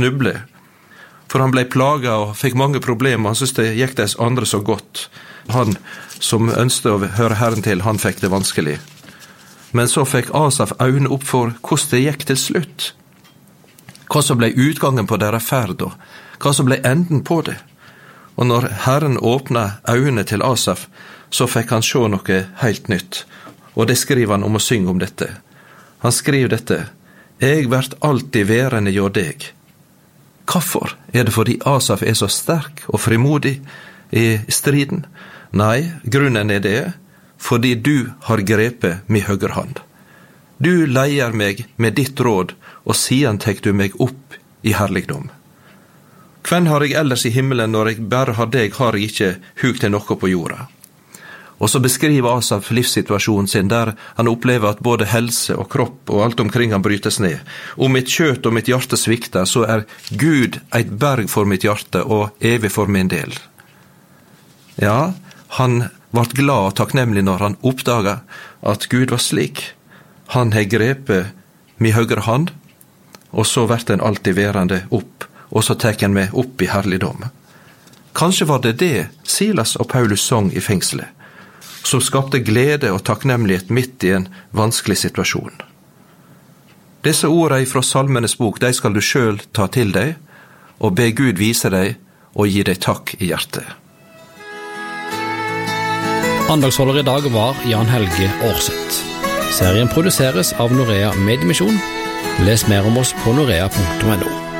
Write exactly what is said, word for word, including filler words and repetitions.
snuble. For han ble plaget og fikk mange problemer, han syntes det gikk des andre så godt. Han som ønsket å høre Herren til, han fikk det vanskelig. Men så fikk Asaf øynene opp for hvordan det gikk til slutt. Hva som ble utgangen på deres ferd, og hva som ble enden på det. Og når Herren åpnet øynene til Asaf, så fikk han se noe helt nytt. Og det skriver han om å synge om dette. Han skriver dette: «Eg vert alltid værende hjå deg». Hvorfor? Er det fordi Asaf er så sterk og frimodig i striden? Nei, grunnen er det, fordi du har grepet mi høyre hand. Du leier meg med ditt råd, og siden tek du meg opp i herligdom. Hvem har jeg ellers i himmelen når jeg bare har deg, har jeg ikke hug til noe på jorda? Og så beskriver Asaf livssituasjonen sin, der han opplever at både helse og kropp og alt omkring han brytes ned. Om mitt kjøtt og mitt hjerte svikter, så er Gud eit berg for mitt hjerte og evig for min del. Ja, han vart glad og takknemlig når han oppdaga at Gud var slik. Han har grepet mi høyre hand, og så vert den alltid værende opp, og så tek han meg opp i herligdom. Kanskje var det det Silas og Paulus sang i fengselet, som skapte glede og takknemlighet midt i en vanskelig situasjon. Disse ordene fra Salmenes bok, de skal du selv ta til deg, og be Gud vise deg og gi deg takk i hjertet. Andagsholder i dag var Jan Helge Aarseth. Serien produseres av Norea Mediemisjon. Les mer om oss på norea punktum no.